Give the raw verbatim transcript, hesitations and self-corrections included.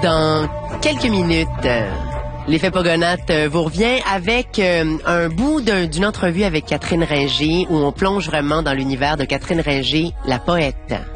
Dans quelques minutes, l'effet Pogonate vous revient avec euh, un bout d'un, d'une entrevue avec Catherine Ringer où on plonge vraiment dans l'univers de Catherine Ringer, la poète.